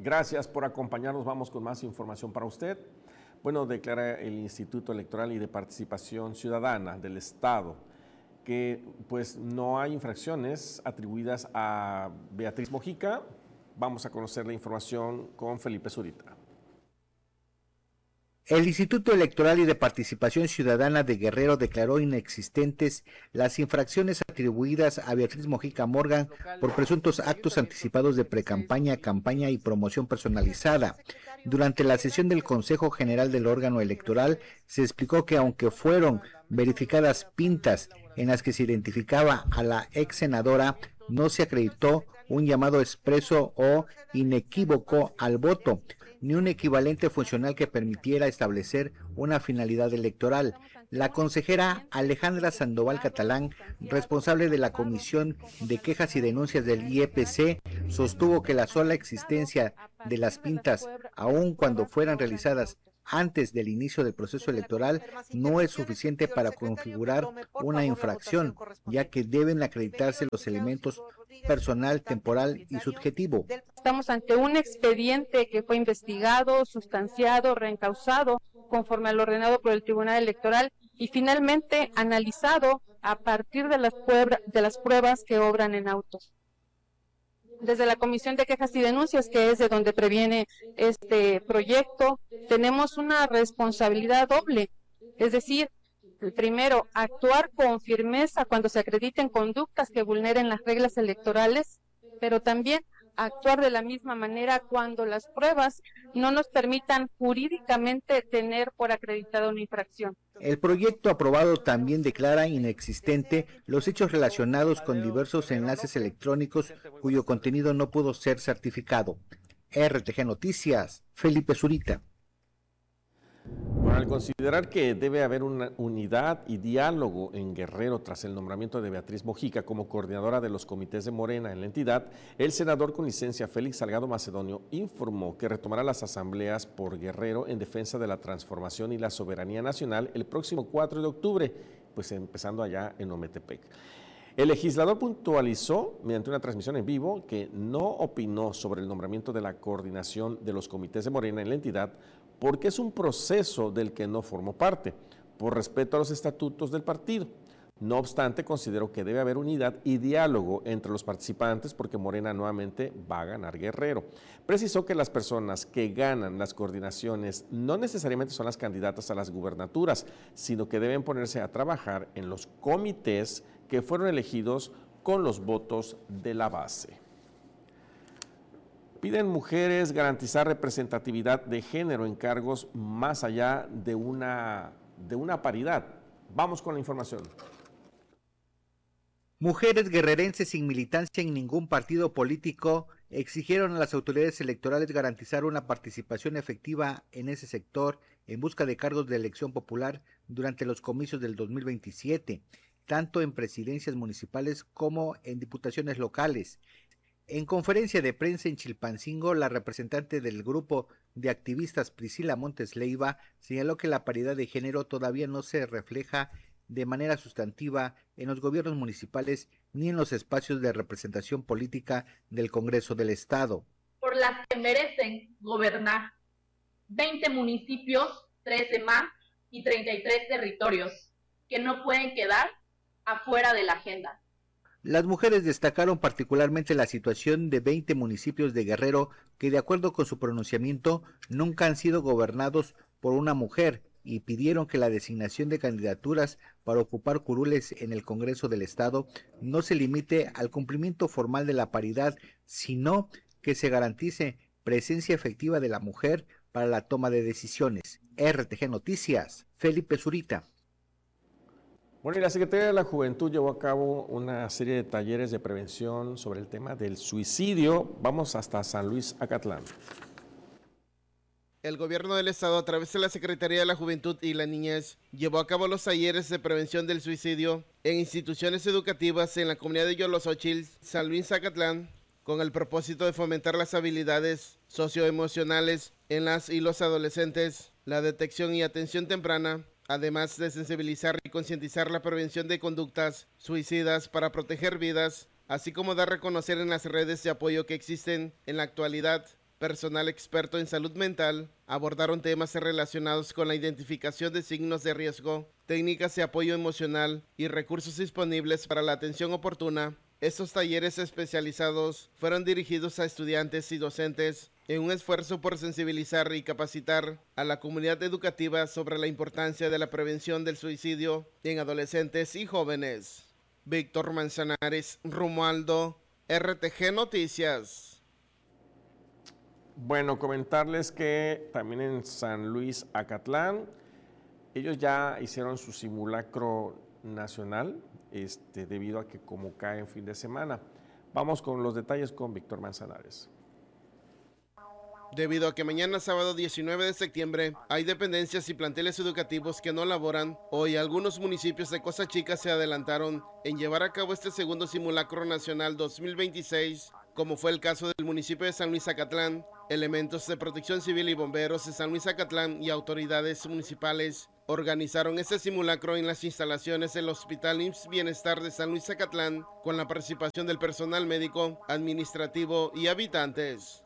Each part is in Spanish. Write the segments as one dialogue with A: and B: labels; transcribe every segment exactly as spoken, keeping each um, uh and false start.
A: Gracias por acompañarnos. Vamos con más información para usted. Bueno, declara el Instituto Electoral y de Participación Ciudadana del Estado que pues no hay infracciones atribuidas a Beatriz Mojica. Vamos a conocer la información con Felipe Zurita.
B: El Instituto Electoral y de Participación Ciudadana de Guerrero declaró inexistentes las infracciones atribuidas a Beatriz Mojica Morgan por presuntos actos anticipados de precampaña, campaña y promoción personalizada. Durante la sesión del Consejo General del órgano electoral se explicó que aunque fueron verificadas pintas en las que se identificaba a la ex senadora, no se acreditó un llamado expreso o inequívoco al voto, ni un equivalente funcional que permitiera establecer una finalidad electoral. La consejera Alejandra Sandoval Catalán, responsable de la Comisión de Quejas y Denuncias del I E P C, sostuvo que la sola existencia de las pintas, aun cuando fueran realizadas antes del inicio del proceso electoral, no es suficiente para configurar una infracción, ya que deben acreditarse los elementos personal, temporal y subjetivo.
C: Estamos ante un expediente que fue investigado, sustanciado, reencausado conforme a lo ordenado por el Tribunal Electoral y finalmente analizado a partir de las, de las pruebas que obran en autos. Desde la Comisión de Quejas y Denuncias, que es de donde previene este proyecto, tenemos una responsabilidad doble, es decir, primero, actuar con firmeza cuando se acrediten conductas que vulneren las reglas electorales, pero también actuar de la misma manera cuando las pruebas no nos permitan jurídicamente tener por acreditada una infracción.
B: El proyecto aprobado también declara inexistente los hechos relacionados con diversos enlaces electrónicos cuyo contenido no pudo ser certificado. R T G Noticias, Felipe Zurita.
A: Bueno, al considerar que debe haber una unidad y diálogo en Guerrero tras el nombramiento de Beatriz Mojica como coordinadora de los comités de Morena en la entidad, el senador con licencia Félix Salgado Macedonio informó que retomará las asambleas por Guerrero en defensa de la transformación y la soberanía nacional el próximo cuatro de octubre, pues empezando allá en Ometepec. El legislador puntualizó mediante una transmisión en vivo que no opinó sobre el nombramiento de la coordinación de los comités de Morena en la entidad porque es un proceso del que no formó parte, por respeto a los estatutos del partido. No obstante, considero que debe haber unidad y diálogo entre los participantes porque Morena nuevamente va a ganar Guerrero. Precisó que las personas que ganan las coordinaciones no necesariamente son las candidatas a las gubernaturas, sino que deben ponerse a trabajar en los comités que fueron elegidos con los votos de la base. Piden mujeres garantizar representatividad de género en cargos más allá de una, de una paridad. Vamos con la información.
B: Mujeres guerrerenses sin militancia en ningún partido político exigieron a las autoridades electorales garantizar una participación efectiva en ese sector en busca de cargos de elección popular durante los comicios del dos mil veintisiete, tanto en presidencias municipales como en diputaciones locales. En conferencia de prensa en Chilpancingo, la representante del grupo de activistas Priscila Montes Leiva señaló que la paridad de género todavía no se refleja de manera sustantiva en los gobiernos municipales ni en los espacios de representación política del Congreso del Estado.
D: Por las que merecen gobernar veinte municipios, trece más y treinta y tres territorios que no pueden quedar afuera de la agenda.
B: Las mujeres destacaron particularmente la situación de veinte municipios de Guerrero que, de acuerdo con su pronunciamiento, nunca han sido gobernados por una mujer y pidieron que la designación de candidaturas para ocupar curules en el Congreso del Estado no se limite al cumplimiento formal de la paridad, sino que se garantice presencia efectiva de la mujer para la toma de decisiones. R T G Noticias, Felipe Zurita.
A: Bueno, y la Secretaría de la Juventud llevó a cabo una serie de talleres de prevención sobre el tema del suicidio. Vamos hasta San Luis Acatlán.
E: El gobierno del estado, a través de la Secretaría de la Juventud y la Niñez, llevó a cabo los talleres de prevención del suicidio en instituciones educativas en la comunidad de Yoloxóchitl, San Luis Acatlán, con el propósito de fomentar las habilidades socioemocionales en las y los adolescentes, la detección y atención temprana, además de sensibilizar y concientizar la prevención de conductas suicidas para proteger vidas, así como dar a reconocer en las redes de apoyo que existen en la actualidad personal experto en salud mental, abordaron temas relacionados con la identificación de signos de riesgo, técnicas de apoyo emocional y recursos disponibles para la atención oportuna. Estos talleres especializados fueron dirigidos a estudiantes y docentes en un esfuerzo por sensibilizar y capacitar a la comunidad educativa sobre la importancia de la prevención del suicidio en adolescentes y jóvenes. Víctor Manzanares, Romualdo, R T G Noticias.
A: Bueno, comentarles que también en San Luis Acatlán, ellos ya hicieron su simulacro nacional, este, debido a que como cae en fin de semana. Vamos con los detalles con Víctor Manzanares.
E: Debido a que mañana sábado diecinueve de septiembre hay dependencias y planteles educativos que no laboran, hoy algunos municipios de Costa Chica se adelantaron en llevar a cabo este segundo simulacro nacional dos mil veintiséis, como fue el caso del municipio de San Luis Acatlán. Elementos de protección civil y bomberos de San Luis Acatlán y autoridades municipales organizaron este simulacro en las instalaciones del Hospital I M S S Bienestar de San Luis Acatlán, con la participación del personal médico, administrativo y habitantes.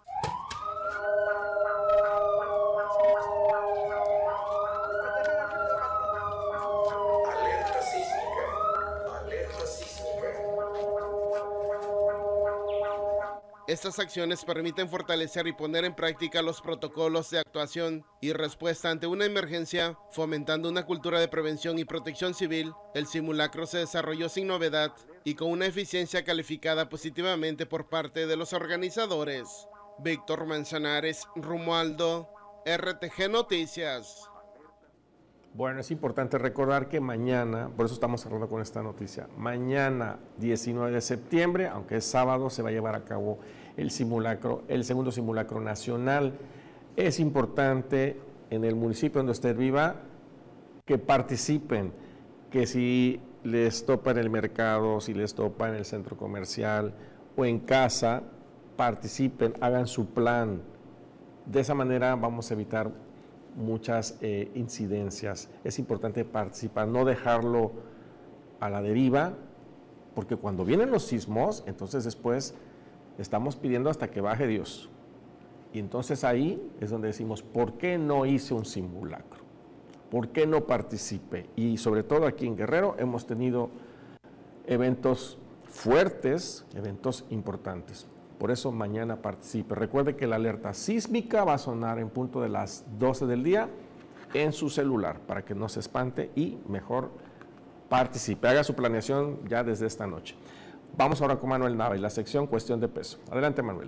E: Estas acciones permiten fortalecer y poner en práctica los protocolos de actuación y respuesta ante una emergencia, fomentando una cultura de prevención y protección civil. El simulacro se desarrolló sin novedad y con una eficiencia calificada positivamente por parte de los organizadores. Víctor Manzanares, Romualdo, R T G Noticias.
A: Bueno, es importante recordar que mañana, por eso estamos cerrando con esta noticia, mañana diecinueve de septiembre, aunque es sábado, se va a llevar a cabo el simulacro, el segundo simulacro nacional. Es importante en el municipio donde usted viva que participen, que si les topa en el mercado, si les topa en el centro comercial o en casa, participen, hagan su plan. De esa manera vamos a evitar muchas eh, incidencias. Es importante participar, no dejarlo a la deriva, porque cuando vienen los sismos, entonces después estamos pidiendo hasta que baje Dios. Y entonces ahí es donde decimos, ¿por qué no hice un simulacro? ¿Por qué no participé? Y sobre todo aquí en Guerrero hemos tenido eventos fuertes, eventos importantes. Por eso mañana participe. Recuerde que la alerta sísmica va a sonar en punto de las doce del día en su celular para que no se espante y mejor participe. Haga su planeación ya desde esta noche. Vamos ahora con Manuel Nava y la sección Cuestión de Peso. Adelante, Manuel.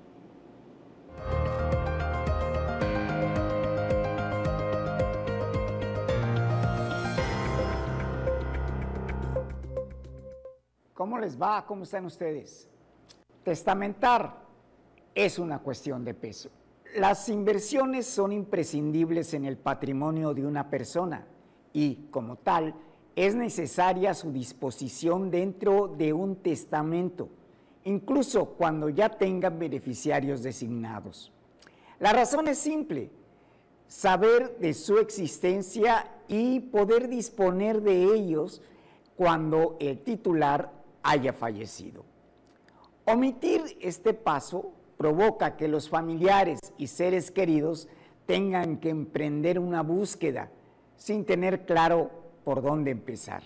F: ¿Cómo les va? ¿Cómo están ustedes? Testamentar es una cuestión de peso. Las inversiones son imprescindibles en el patrimonio de una persona y, como tal, es necesaria su disposición dentro de un testamento, incluso cuando ya tengan beneficiarios designados. La razón es simple: saber de su existencia y poder disponer de ellos cuando el titular haya fallecido. Omitir este paso provoca que los familiares y seres queridos tengan que emprender una búsqueda sin tener claro por dónde empezar.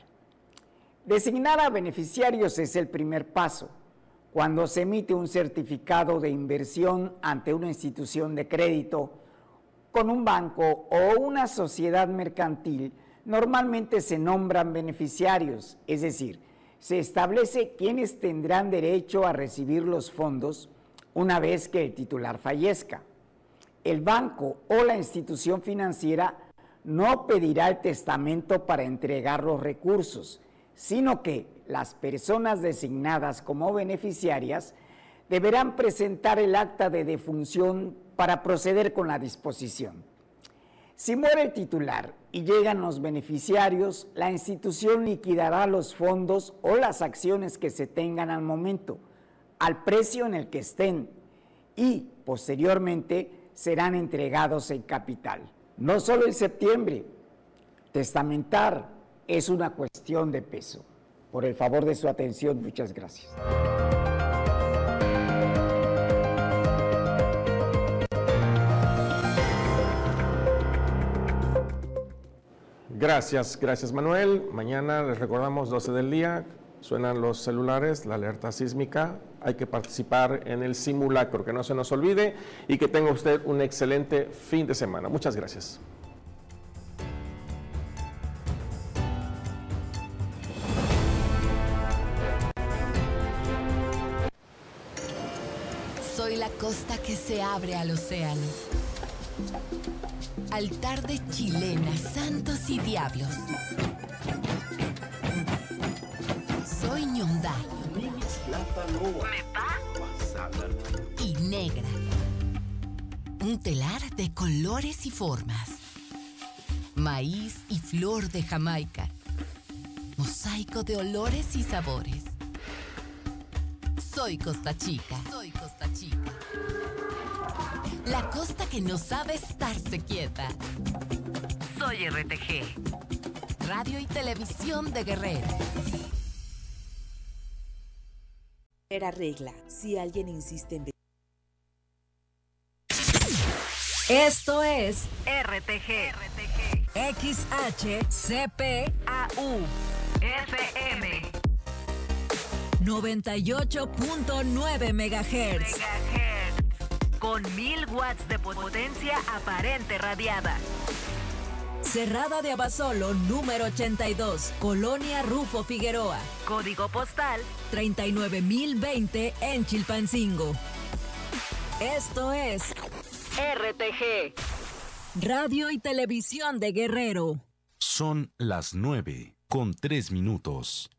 F: Designar a beneficiarios es el primer paso. Cuando se emite un certificado de inversión ante una institución de crédito, con un banco o una sociedad mercantil, normalmente se nombran beneficiarios, es decir, se establece quiénes tendrán derecho a recibir los fondos una vez que el titular fallezca. El banco o la institución financiera no pedirá el testamento para entregar los recursos, sino que las personas designadas como beneficiarias deberán presentar el acta de defunción para proceder con la disposición. Si muere el titular y llegan los beneficiarios, la institución liquidará los fondos o las acciones que se tengan al momento, al precio en el que estén, y posteriormente serán entregados en capital. No solo en septiembre, testamentar es una cuestión de peso. Por el favor de su atención, muchas gracias.
A: Gracias, gracias Manuel. Mañana les recordamos doce del día, suenan los celulares, la alerta sísmica. Hay que participar en el simulacro, que no se nos olvide y que tenga usted un excelente fin de semana. Muchas gracias.
G: Soy la costa que se abre al océano. Altar de chilena, santos y diablos. Soy ñondá. Y negra. Un telar de colores y formas. Maíz y flor de Jamaica. Mosaico de olores y sabores. Soy Costa Chica. Soy Costa Chica. La costa que no sabe estarse quieta. Soy R T G. Radio y Televisión de Guerrero.
H: Era regla. Si alguien insiste en...
I: Esto es
G: R T G. R T G.
I: X H C P
G: A U F M
I: noventa y ocho punto nueve megahertz.
G: Megahertz. Con mil watts de potencia aparente radiada.
I: Cerrada de Abasolo, número ochenta y dos, Colonia Rufo Figueroa.
G: Código postal
I: treinta y nueve mil veinte en Chilpancingo. Esto es
G: R T G.
I: Radio y Televisión de Guerrero.
J: Son las nueve con tres minutos.